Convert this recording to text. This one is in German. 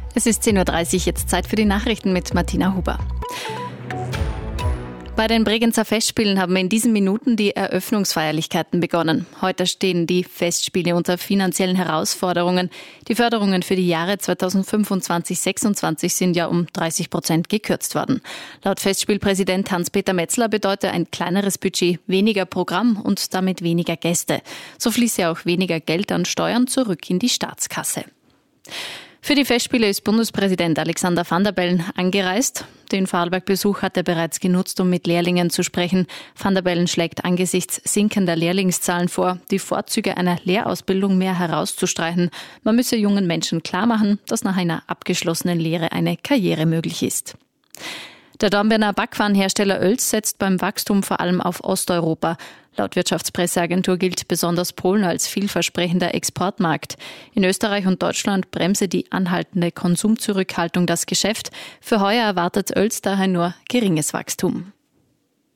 Es ist 10.30 Uhr, jetzt Zeit für die Nachrichten mit Martina Huber. Bei den Bregenzer Festspielen haben in diesen Minuten die Eröffnungsfeierlichkeiten begonnen. Heute stehen die Festspiele unter finanziellen Herausforderungen. Die Förderungen für die Jahre 2025-26 sind ja um 30% gekürzt worden. Laut Festspielpräsident Hans-Peter Metzler bedeutet ein kleineres Budget weniger Programm und damit weniger Gäste. So fließe auch weniger Geld an Steuern zurück in die Staatskasse. Für die Festspiele ist Bundespräsident Alexander Van der Bellen angereist. Den Vorarlberg-Besuch hat er bereits genutzt, um mit Lehrlingen zu sprechen. Van der Bellen schlägt angesichts sinkender Lehrlingszahlen vor, die Vorzüge einer Lehrausbildung mehr herauszustreichen. Man müsse jungen Menschen klarmachen, dass nach einer abgeschlossenen Lehre eine Karriere möglich ist. Der Dornbirner Backwarenhersteller Oelz setzt beim Wachstum vor allem auf Osteuropa. Laut Wirtschaftspresseagentur gilt besonders Polen als vielversprechender Exportmarkt. In Österreich und Deutschland bremse die anhaltende Konsumzurückhaltung das Geschäft. Für heuer erwartet Oelz daher nur geringes Wachstum.